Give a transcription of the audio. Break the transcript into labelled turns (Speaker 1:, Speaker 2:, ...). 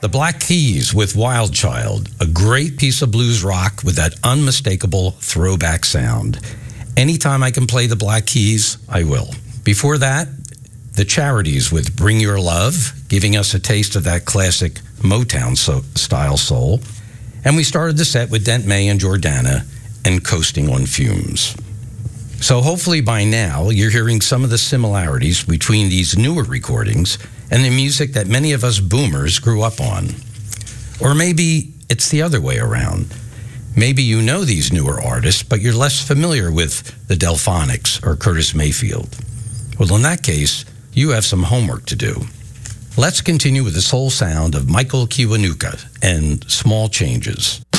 Speaker 1: The Black Keys with Wild Child, a great piece of blues rock with that unmistakable throwback sound. Anytime I can play the Black Keys, I will. Before that, the Charities with Bring Your Love, giving us a taste of that classic Motown style soul. And we started the set with Dent May and Jordana and Coasting on Fumes. So hopefully by now you're hearing some of the similarities between these newer recordings and the music that many of us boomers grew up on. Or maybe it's the other way around. Maybe you know these newer artists, but you're less familiar with the Delphonics or Curtis Mayfield. Well, in that case, you have some homework to do. Let's continue with the soul sound of Michael Kiwanuka and Small Changes.